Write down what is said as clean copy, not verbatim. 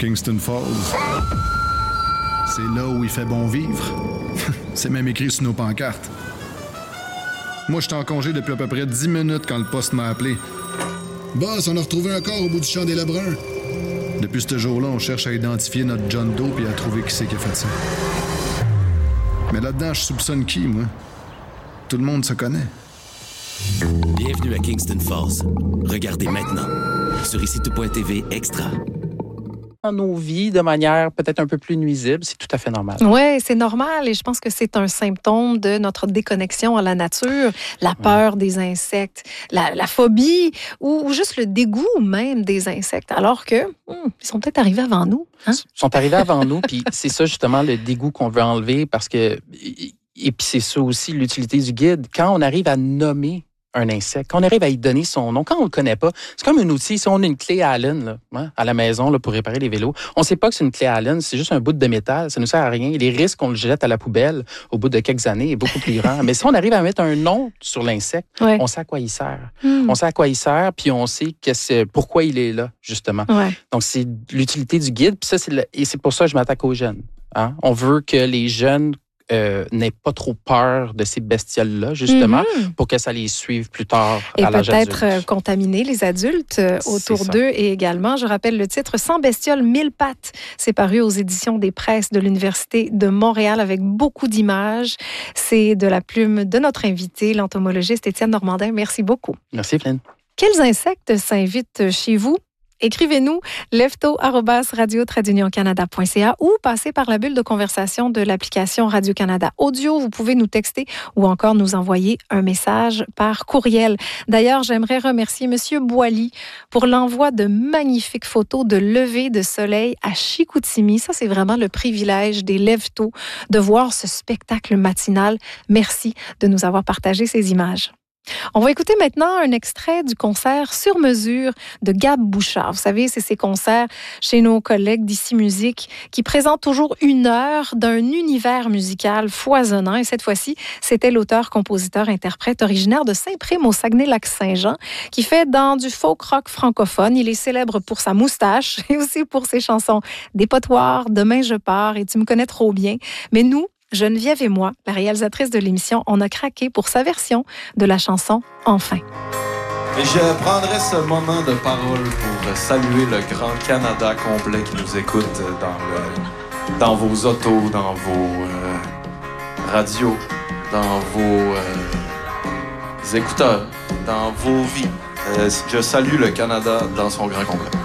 Kingston Falls. C'est là où il fait bon vivre. C'est même écrit sur nos pancartes. Moi, j'étais en congé depuis à peu près 10 minutes quand le poste m'a appelé. Boss, on a retrouvé un corps au bout du champ des Lebrun. Depuis ce jour-là, on cherche à identifier notre John Doe et à trouver qui c'est qui a fait ça. Mais là-dedans, je soupçonne qui, moi? Tout le monde se connaît. Bienvenue à Kingston Falls. Regardez maintenant sur ICITO.tv Extra. Dans nos vies de manière peut-être un peu plus nuisible, c'est tout à fait normal. Oui, c'est normal et je pense que c'est un symptôme de notre déconnexion à la nature, la peur des insectes, la phobie ou juste le dégoût même des insectes, alors que ils sont peut-être arrivés avant nous. Hein? Ils sont arrivés avant nous, puis c'est ça justement le dégoût qu'on veut enlever parce que, et puis c'est ça aussi l'utilité du guide, quand on arrive à nommer un insecte, quand on arrive à y donner son nom, quand on ne le connaît pas, c'est comme un outil. Si on a une clé Allen là, hein, à la maison là, pour réparer les vélos, on ne sait pas que c'est une clé Allen, c'est juste un bout de métal, ça ne nous sert à rien. Les risques qu'on le jette à la poubelle au bout de quelques années est beaucoup plus grand. Mais si on arrive à mettre un nom sur l'insecte, on sait à quoi il sert. On sait à quoi il sert, puis on sait pourquoi il est là, justement. Donc, c'est l'utilité du guide, puis ça, et c'est pour ça que je m'attaque aux jeunes. Hein? On veut que les jeunes n'aient pas trop peur de ces bestioles-là, justement, pour que ça les suive plus tard à l'âge adulte. Et peut-être contaminer les adultes autour d'eux. Et également, je rappelle le titre « 100 bestioles, 1000 pattes ». C'est paru aux éditions des presses de l'Université de Montréal avec beaucoup d'images. C'est de la plume de notre invité, l'entomologiste Étienne Normandin. Merci beaucoup. Merci, Flynn. Quels insectes s'invitent chez vous? Écrivez-nous lefto@radio-canada.ca ou passez par la bulle de conversation de l'application Radio-Canada Audio. Vous pouvez nous texter ou encore nous envoyer un message par courriel. D'ailleurs, j'aimerais remercier M. Boily pour l'envoi de magnifiques photos de lever de soleil à Chicoutimi. Ça, c'est vraiment le privilège des lève-tôt de voir ce spectacle matinal. Merci de nous avoir partagé ces images. On va écouter maintenant un extrait du concert Sur mesure de Gab Bouchard. Vous savez, c'est ces concerts chez nos collègues d'Ici Musique qui présentent toujours 1 heure d'un univers musical foisonnant. Et cette fois-ci, c'était l'auteur-compositeur-interprète originaire de Saint-Prime au Saguenay-Lac-Saint-Jean qui fait dans du folk rock francophone. Il est célèbre pour sa moustache et aussi pour ses chansons Dépotoir, Demain je pars et Tu me connais trop bien. Mais nous, Geneviève et moi, la réalisatrice de l'émission, on a craqué pour sa version de la chanson « Enfin ». Et je prendrai ce moment de parole pour saluer le grand Canada complet qui nous écoute dans vos autos, dans vos radios, dans vos écouteurs, dans vos vies. Je salue le Canada dans son grand complet.